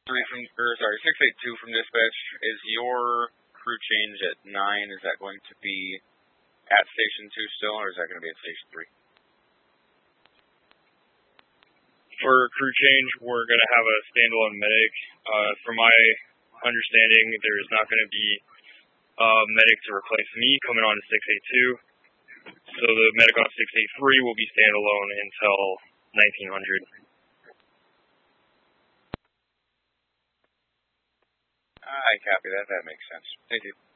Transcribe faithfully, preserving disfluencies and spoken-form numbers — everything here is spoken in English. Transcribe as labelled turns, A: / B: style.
A: three from, or sorry, six eight two from dispatch. Is your crew change at nine? Is that going to be at station two still, or is that going to be at station three?
B: For crew change, we're going to have a standalone medic. Uh, from my understanding, there is not going to be a medic to replace me coming on to six eight two. So the medic on six eight three will be standalone until nineteen hundred.
A: I copy that. That makes sense. Thank you.